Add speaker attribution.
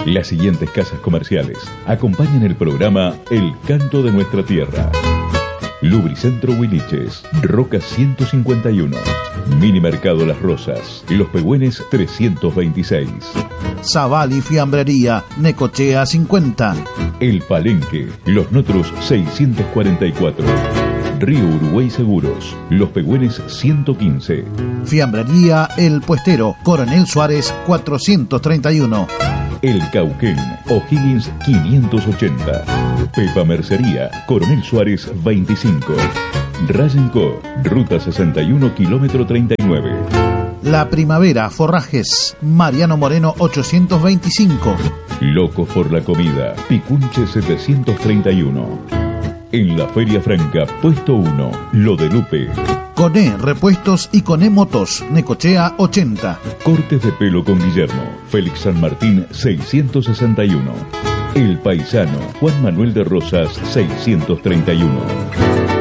Speaker 1: Las siguientes casas comerciales acompañan el programa El Canto de Nuestra Tierra. Lubricentro Huiliches, Roca 151. Mini Mercado Las Rosas, Los Pehuen 326.
Speaker 2: Zabal y Fiambrería, Necochea 50.
Speaker 1: El Palenque, Los Notros 644. Río Uruguay Seguros, Los Pehuen 115.
Speaker 2: Fiambrería El Puestero, Coronel Suárez 431.
Speaker 1: El Cauquén, O'Higgins 580. Pepa Mercería, Coronel Suárez 25. Rayenco, Ruta 61, kilómetro 39.
Speaker 2: La Primavera, Forrajes, Mariano Moreno 825.
Speaker 1: Locos por la Comida, Picunche 731. En la Feria Franca, puesto 1, Lo de Lupe.
Speaker 2: Coné Repuestos y Coné Motos, Necochea 80.
Speaker 1: Cortes de pelo con Guillermo, Félix San Martín 661. El Paisano, Juan Manuel de Rosas 631.